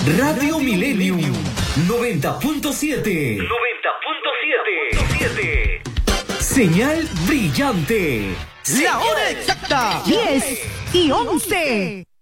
Radio Millennium 90.7. 90.7. Señal brillante. La hora exacta, 10:11.